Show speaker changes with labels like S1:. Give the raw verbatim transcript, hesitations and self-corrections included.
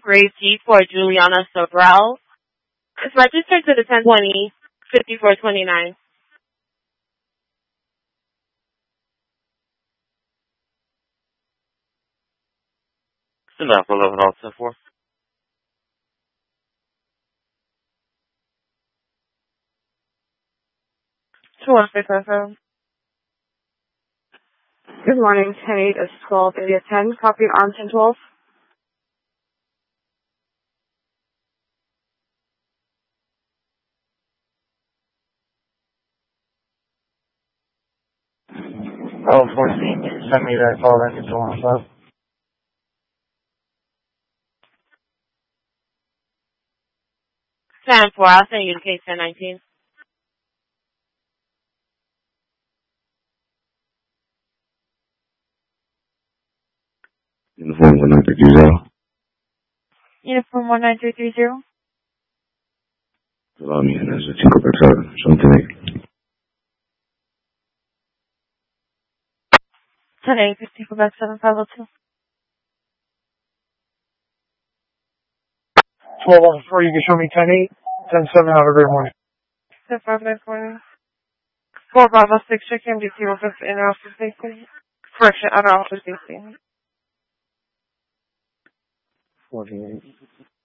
S1: Grade C for Juliana Sobral. It's registered to the ten twenty fifty-four twenty-nine.
S2: Stand up for eleven all ten four.
S1: two one six F M.
S3: Good morning, ten eight is twelve area ten. Copy on ten twelve.
S4: Oh, fourteen. Send me that call that you want to
S1: ten four, I'll send you the case ten nineteen.
S5: Uniform one nine three three zero.
S1: Uniform one nine three three zero.
S5: Allow me, and there's a Chico back seven. Something.
S1: ten eight, fifty, Quebec seven five zero two.
S4: twelve oh four, you can show me ten eight. ten seven, have a great morning.
S1: ten five nine four. four Bravo six, check M D C office, inner office safety. Correction, outer office safety.
S4: forty-eight.